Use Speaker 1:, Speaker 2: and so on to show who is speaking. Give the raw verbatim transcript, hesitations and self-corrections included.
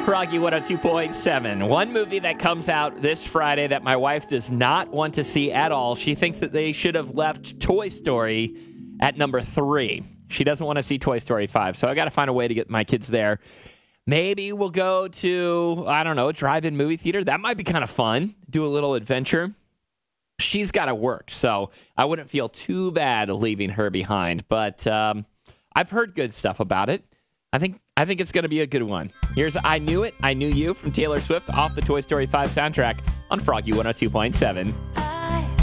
Speaker 1: Froggy one oh two point seven. One movie that comes out this Friday that my wife does not want to see at all. She thinks that they should have left Toy Story at number three. She doesn't want to see Toy Story five, so I got to find a way to get my kids there. Maybe we'll go to, I don't know, a drive-in movie theater. That might be kind of fun. Do a little adventure. She's got to work, so I wouldn't feel too bad leaving her behind. But um, I've heard good stuff about it. I think I think it's going to be a good one. Here's I Knew It, I Knew You from Taylor Swift off the Toy Story five soundtrack on Froggy one oh two point seven.